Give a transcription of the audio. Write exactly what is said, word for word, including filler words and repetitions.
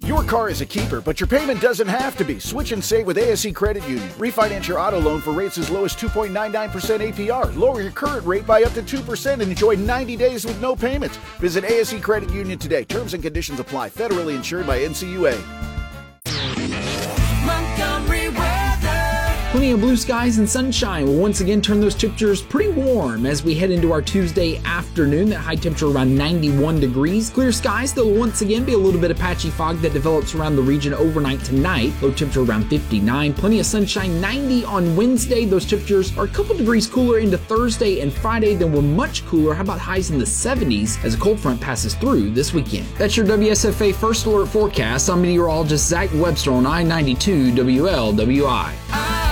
Your car is a keeper, but your payment doesn't have to be. Switch and save with A S E Credit Union. Refinance your auto loan for rates as low as two point nine nine percent A P R. Lower your current rate by up to two percent and enjoy ninety days with no payments. Visit A S E Credit Union today. Terms and conditions apply. Federally insured by N C U A. Montgomery weather. Plenty of blue skies and sunshine will once again turn those temperatures pretty warm as we head into our Tuesday afternoon. That high temperature around ninety-one degrees. Clear skies, there'll once again be a little bit of patchy fog that develops around the region overnight tonight. Low temperature around fifty-nine. Plenty of sunshine, ninety on Wednesday. Those temperatures are a couple degrees cooler into Thursday and Friday. Then we're much cooler. How about highs in the seventies as a cold front passes through this weekend? That's your W S F A First Alert forecast. I'm meteorologist Zach Webster on I ninety-two W L W I.